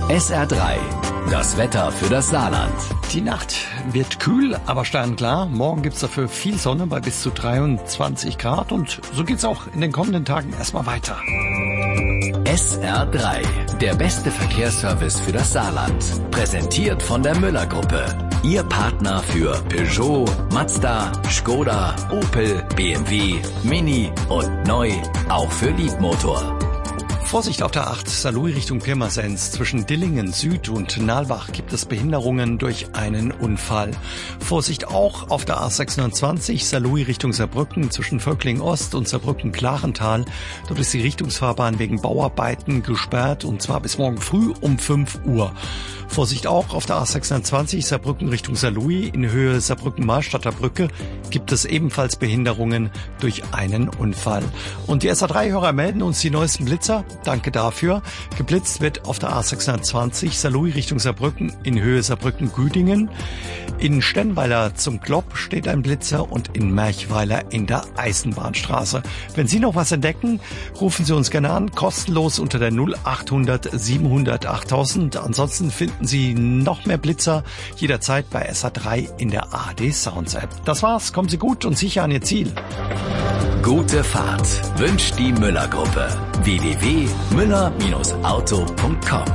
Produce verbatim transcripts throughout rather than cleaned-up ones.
S R drei, das Wetter für das Saarland. Die Nacht wird kühl, aber sternklar. Morgen gibt's dafür viel Sonne bei bis zu dreiundzwanzig Grad und so geht's auch in den kommenden Tagen erstmal weiter. S R drei, der beste Verkehrsservice für das Saarland. Präsentiert von der Müller-Gruppe. Ihr Partner für Peugeot, Mazda, Skoda, Opel, B M W, Mini und neu auch für Liebmotor. Vorsicht auf der acht, Saarlouis Richtung Pirmasens. Zwischen Dillingen Süd und Nalbach gibt es Behinderungen durch einen Unfall. Vorsicht auch auf der A sechshundertzwanzig, Saarlouis Richtung Saarbrücken, zwischen Völkling Ost und Saarbrücken-Klarental. Dort ist die Richtungsfahrbahn wegen Bauarbeiten gesperrt und zwar bis morgen früh um fünf Uhr. Vorsicht auch auf der A sechshundertzwanzig, Saarbrücken Richtung Saarlouis, in Höhe Saarbrücken-Marstadter Brücke gibt es ebenfalls Behinderungen durch einen Unfall. Und die S R drei Hörer melden uns die neuesten Blitzer. Danke dafür. Geblitzt wird auf der A sechshundertzwanzig, Saarlouis Richtung Saarbrücken, in Höhe Saarbrücken-Güdingen. In Stennweiler zum Glopp steht ein Blitzer und in Merchweiler in der Eisenbahnstraße. Wenn Sie noch was entdecken, rufen Sie uns gerne an, kostenlos unter der null achthundert siebenhundert achttausend. Ansonsten finden Sie noch mehr Blitzer jederzeit bei S R drei in der A R D Sounds App. Das war's, kommen Sie gut und sicher an Ihr Ziel. Gute Fahrt wünscht die Müller-Gruppe. w w w punkt müller auto punkt com.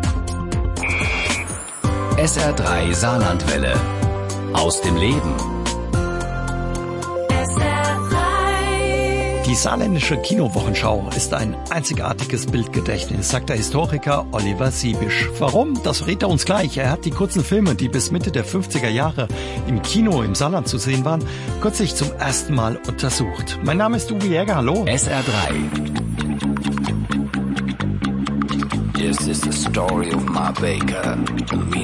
S R drei Saarlandwelle. Aus dem Leben. Die saarländische Kinowochenschau ist ein einzigartiges Bildgedächtnis, sagt der Historiker Oliver Siebisch. Warum? Das verrät er uns gleich. Er hat die kurzen Filme, die bis Mitte der fünfziger Jahre im Kino im Saarland zu sehen waren, kürzlich zum ersten Mal untersucht. Mein Name ist Uwe Jäger, hallo. S R drei. This is the story of my baker.